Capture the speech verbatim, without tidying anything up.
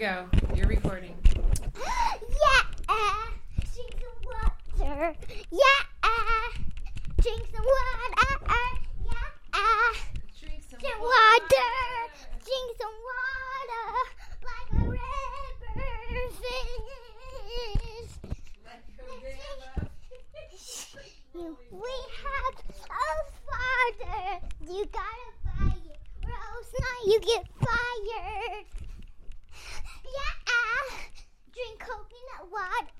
go. You're recording. Yeah, drink some water. Yeah, drink some water. Yeah, Drink some drink water. Drink some water like a river fish. Like a river. We have a father. You gotta buy it, or else not you get fired. Yeah, drink coconut water.